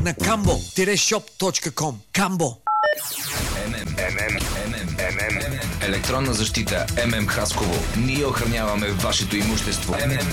на kambo-shop.com. Камбо. Електронна защита ММ Хасково. Ние охраняваме вашето имущество.